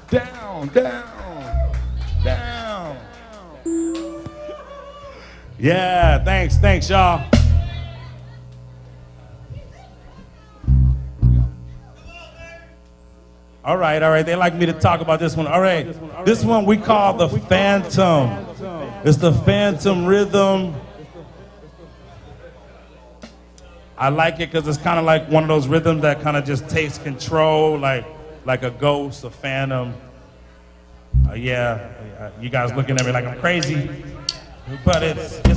down, down, down. Yeah, thanks, y'all. All right, they like me to talk about this one. All right, this one we call the Phantom. It's the Phantom rhythm. I like it because it's kind of like one of those rhythms that kind of just takes control, like a ghost, a phantom. Yeah, you guys looking at me like I'm crazy, but it's